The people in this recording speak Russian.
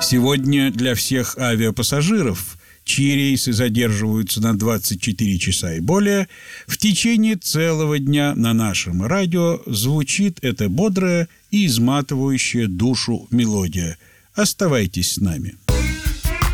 Сегодня для всех авиапассажиров, чьи рейсы задерживаются на 24 часа и более, в течение целого дня на нашем радио звучит эта бодрая и изматывающая душу мелодия. Оставайтесь с нами.